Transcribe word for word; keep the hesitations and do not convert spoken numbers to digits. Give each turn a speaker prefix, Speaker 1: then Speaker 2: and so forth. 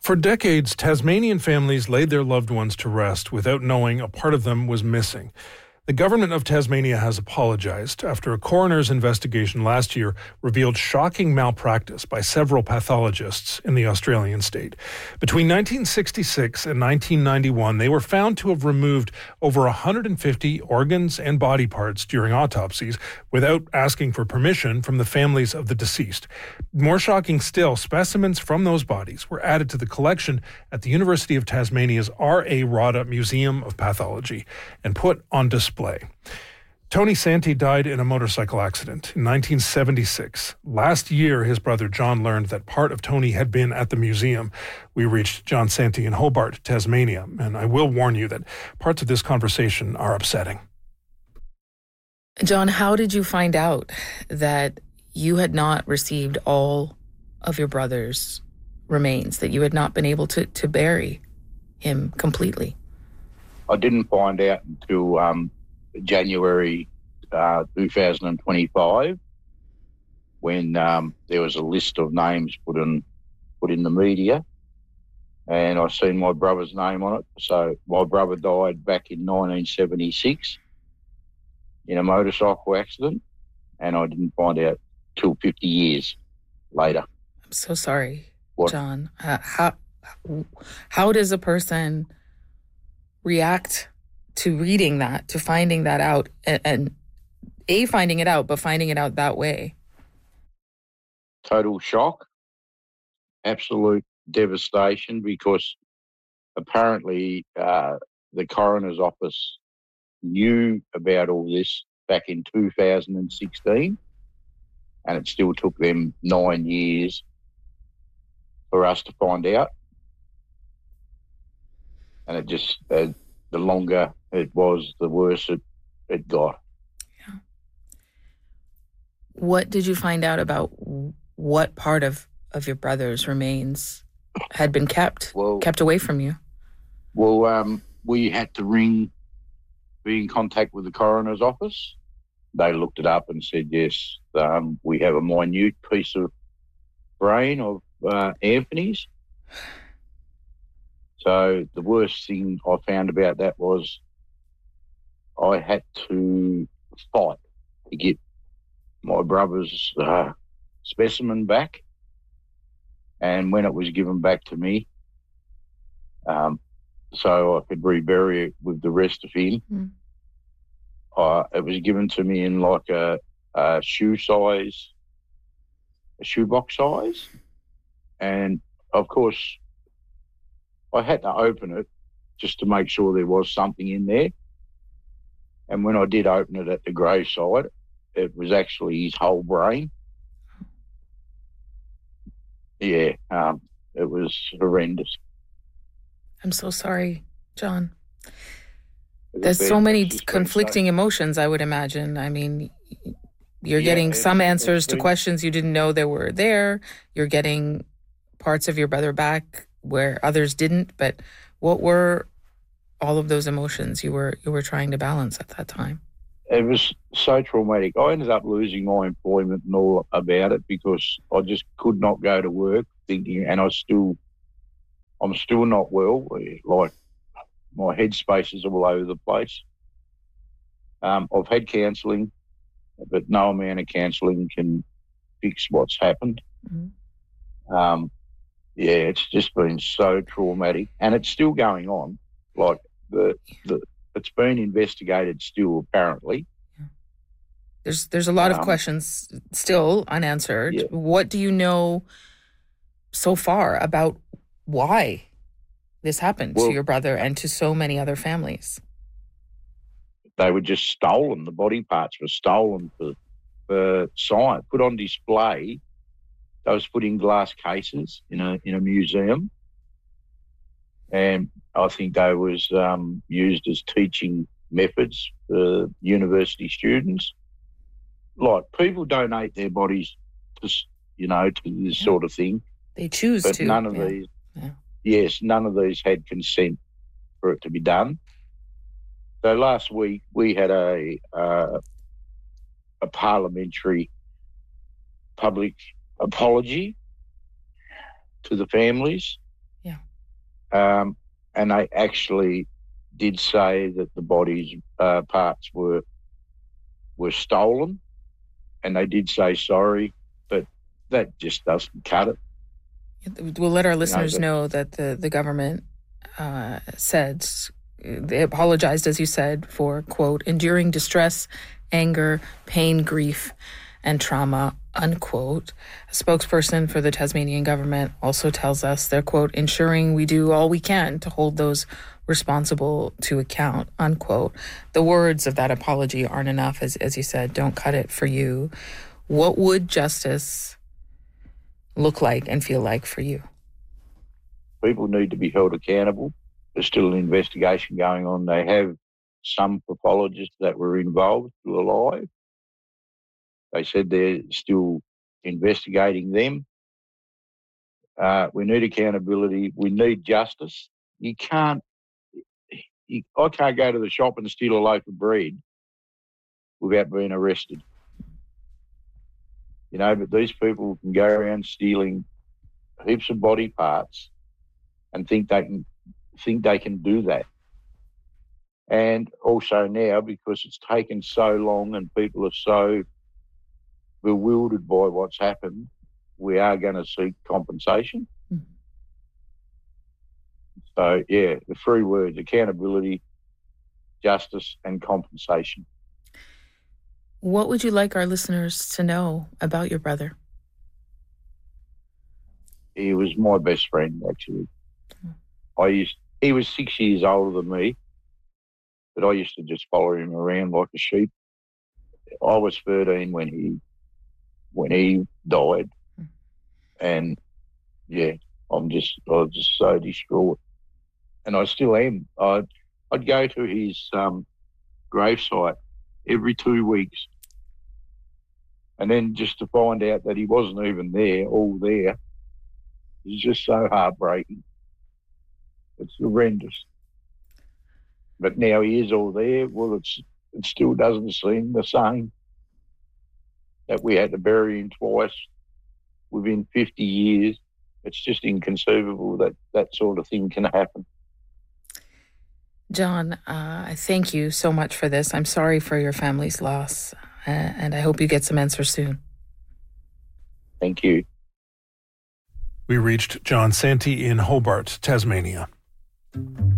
Speaker 1: For decades, Tasmanian families laid their loved ones to rest without knowing a part of them was missing. The government of Tasmania has apologized after a coroner's investigation last year revealed shocking malpractice by several pathologists in the Australian state. Between nineteen sixty-six and nineteen ninety-one, they were found to have removed over one hundred fifty organs and body parts during autopsies without asking for permission from the families of the deceased. More shocking still, specimens from those bodies were added to the collection at the University of Tasmania's R A Rada Museum of Pathology and put on display. Tony Santi died in a motorcycle accident in nineteen seventy-six. Last year, his brother John learned that part of Tony had been at the museum. We reached John Santi in Hobart, Tasmania, and I will warn you that parts of this conversation are upsetting.
Speaker 2: John, how did you find out that you had not received all of your brother's remains, that you had not been able to, to bury him completely?
Speaker 3: I didn't find out until um, January uh, two thousand twenty-five, when um, there was a list of names put in put in the media, and I seen my brother's name on it. So my brother died back in nineteen seventy-six in a motorcycle accident, and I didn't find out till fifty years later.
Speaker 2: I'm so sorry,
Speaker 3: what?
Speaker 2: John. Uh, how how does a person react to reading that, to finding that out, and, and A, finding it out, but finding it out that way?
Speaker 3: Total shock, absolute devastation, because apparently uh, the coroner's office knew about all this back in two thousand sixteen, and it still took them nine years for us to find out. And it just, uh, the longer it was, the worse it, it got.
Speaker 2: Yeah. What did you find out about what part of, of your brother's remains had been kept,
Speaker 3: well,
Speaker 2: kept away from you?
Speaker 3: Well, um, we had to ring, be in contact with the coroner's office. They looked it up and said, yes, um, we have a minute piece of brain of uh, Anthony's. So the worst thing I found about that was I had to fight to get my brother's uh, specimen back. And when it was given back to me, um, so I could rebury it with the rest of him, mm. uh, it was given to me in like a, a shoe size, a shoebox size. And of course, I had to open it just to make sure there was something in there. And when I did open it at the graveside, it was actually his whole brain. Yeah, um, it was horrendous.
Speaker 2: I'm so sorry, John. There's so many conflicting emotions, I would imagine. I mean, you're yeah, getting some answers to questions you didn't know there were there. You're getting parts of your brother back where others didn't, but what were all of those emotions you were you were trying to balance at that time?
Speaker 3: It was so traumatic. I ended up losing my employment and all about it because I just could not go to work thinking, and I still, I'm still not well. Like, my headspace is all over the place. Um, I've had counselling, but no amount of counselling can fix what's happened. Mm-hmm. Um, Yeah, it's just been so traumatic, and it's still going on. Like the the, it's been investigated still, apparently.
Speaker 2: There's there's a lot um, of questions still unanswered.
Speaker 3: Yeah.
Speaker 2: What do you know so far about why this happened well, to your brother and to so many other families?
Speaker 3: They were just stolen. The body parts were stolen for for science, put on display. They was put in glass cases in a in a museum, and I think they was um, used as teaching methods for university students. Like, people donate their bodies to, you know, to this
Speaker 2: yeah.
Speaker 3: sort of thing.
Speaker 2: They choose
Speaker 3: but
Speaker 2: to.
Speaker 3: But none of
Speaker 2: yeah.
Speaker 3: these,
Speaker 2: yeah.
Speaker 3: yes, none of these had consent for it to be done. So last week we had a uh, a parliamentary public apology to the families.
Speaker 2: Yeah.
Speaker 3: Um, and they actually did say that the body's uh, parts were were stolen, and they did say sorry, but that just doesn't cut it.
Speaker 2: We'll let our listeners you know, know that the, the government uh, said, they apologized, as you said, for, quote, enduring distress, anger, pain, grief, and trauma, unquote. A spokesperson for the Tasmanian government also tells us they're, quote, ensuring we do all we can to hold those responsible to account, unquote. The words of that apology aren't enough, as, as you said, don't cut it for you. What would justice look like and feel like for you?
Speaker 3: People need to be held accountable. There's still an investigation going on. They have some pathologists that were involved still alive. They said they're still investigating them. Uh, we need accountability. We need justice. You can't, you, I can't go to the shop and steal a loaf of bread without being arrested. You know, but these people can go around stealing heaps of body parts and think they can think they can do that. And also now, because it's taken so long and people are so bewildered by what's happened, we are going to seek compensation. Mm-hmm. So, yeah, the three words: accountability, justice, and compensation.
Speaker 2: What would you like our listeners to know about your brother?
Speaker 3: He was my best friend, actually. I used. He was six years older than me, but I used to just follow him around like a sheep. I was thirteen when he when he died, and yeah, I'm just I was just so distraught, and I still am. I'd I'd go to his um, gravesite every two weeks, and then just to find out that he wasn't even there, all there, is just so heartbreaking. It's horrendous. But now he is all there. Well, it's it still doesn't seem the same that we had to bury him twice within fifty years. It's just inconceivable that that sort of thing can happen.
Speaker 2: John, uh, I thank you so much for this. I'm sorry for your family's loss, uh, and I hope you get some answers soon.
Speaker 3: Thank you.
Speaker 1: We reached John Santee in Hobart, Tasmania.